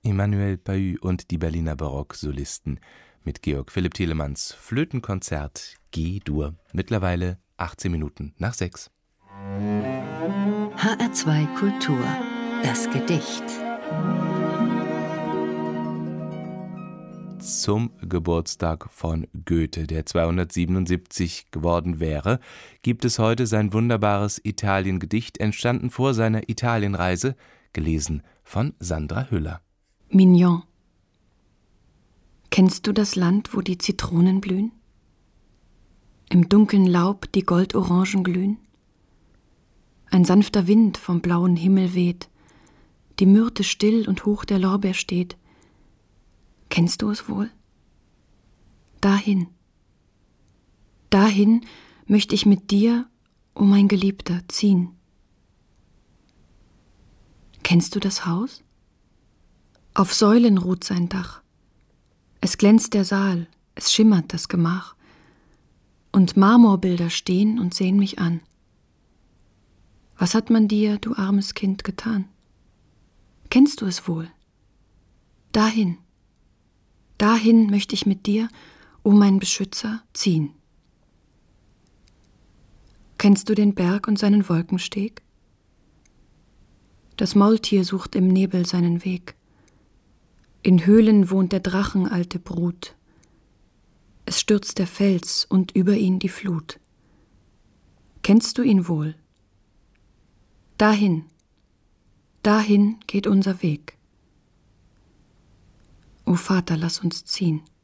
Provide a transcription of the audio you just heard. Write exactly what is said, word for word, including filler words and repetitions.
Emmanuel Pahü und die Berliner Barocksolisten mit Georg Philipp Telemanns Flötenkonzert G-Dur. Mittlerweile achtzehn Minuten nach sechs. H R zwei Kultur. Das Gedicht. Zum Geburtstag von Goethe, der zweihundertsiebenundsiebzig geworden wäre, gibt es heute sein wunderbares Italien-Gedicht, entstanden vor seiner Italienreise, gelesen von Sandra Hüller. Mignon. Kennst du das Land, wo die Zitronen blühen? Im dunklen Laub die Goldorangen glühen? Ein sanfter Wind vom blauen Himmel weht, die Myrte still und hoch der Lorbeer steht. Kennst du es wohl? Dahin, dahin möchte ich mit dir, o mein Geliebter, ziehen. Kennst du das Haus? Auf Säulen ruht sein Dach. Es glänzt der Saal, es schimmert das Gemach. Und Marmorbilder stehen und sehen mich an. Was hat man dir, du armes Kind, getan? Kennst du es wohl? Dahin, dahin möchte ich mit dir, o mein Beschützer, ziehen. Kennst du den Berg und seinen Wolkensteg? Das Maultier sucht im Nebel seinen Weg. In Höhlen wohnt der Drachen alte Brut. Es stürzt der Fels und über ihn die Flut. Kennst du ihn wohl? Dahin, dahin geht unser Weg. O Vater, lass uns ziehen.